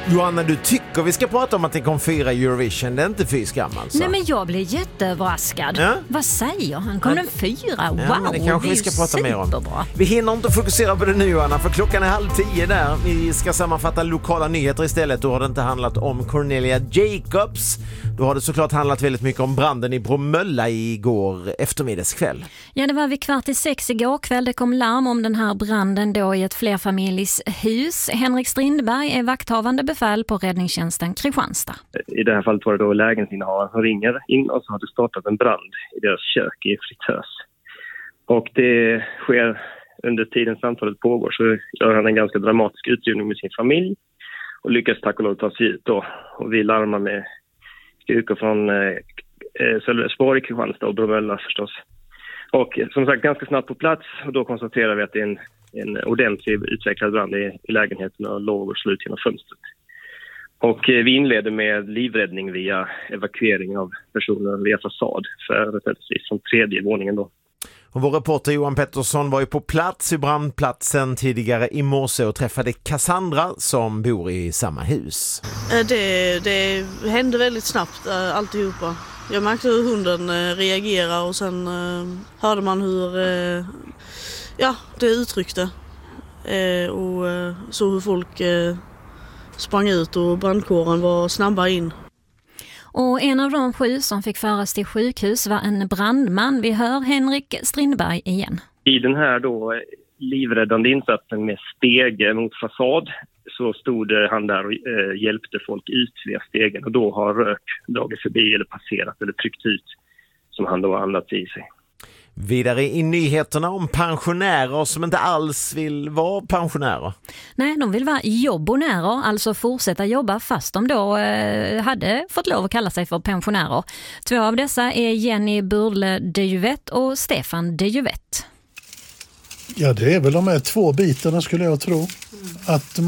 Johanna, du tycker vi ska prata om att det kom 4 Eurovision. Det är inte fy skam alltså. Nej, men jag blev jätteöverraskad. Ja? Vad säger han? Kom den 4? Wow, men det kanske vi ska prata mer om. Superbra. Vi hinner inte fokusera på det nu, Johanna, för klockan är 9:30 där. Vi ska sammanfatta lokala nyheter istället. Då har det inte handlat om Cornelia Jacobs. Då har det såklart handlat väldigt mycket om branden i Bromölla igår eftermiddagskväll. Ja, det var vid 5:15 igår kväll. Det kom larm om den här branden då i ett flerfamiljshus. Henrik Strindberg är vakthavande befäl på räddningstjänsten Kristianstad. I det här fallet var det då lägenhetsinnehavaren som ringer in och så har det startat en brand i deras kök i fritös. Och det sker under tiden samtalet pågår, så gör han en ganska dramatisk utrymning med sin familj och lyckas tack och lov ta sig ut då. Och vi larmar med styrkor från Sölvesborg, Kristianstad och Bromölla förstås. Och som sagt ganska snabbt på plats, och då konstaterar vi att det är en ordentlig utvecklad brand i lägenheten och lågor slut genom fönstret. Och vi inleder med livräddning via evakuering av personer via fasad, företrädesvis från 3:e våningen då. Och vår reporter Johan Pettersson var ju på plats i brandplatsen tidigare i morse och träffade Cassandra som bor i samma hus. Det hände väldigt snabbt alltihopa. Jag märkte hur hunden reagerar och sen hörde man hur det uttryckte och så hur folk sprang ut och brandkåren var snabba in. Och en av de 7 som fick föras till sjukhus var en brandman. Vi hör Henrik Strindberg igen. I den här då livräddande insatsen med stege mot fasad så stod han där och hjälpte folk ut via stegen. Och då har rök dragit förbi eller passerat eller tryckt ut som han då andats i sig. Vidare i nyheterna om pensionärer som inte alls vill vara pensionärer. Nej, de vill vara jobbonärer, alltså fortsätta jobba fast de då hade fått lov att kalla sig för pensionärer. 2 av dessa är Jenny Burle de Juvet och Stefan de Juvet. Ja, det är väl de här 2 bitarna skulle jag tro. Att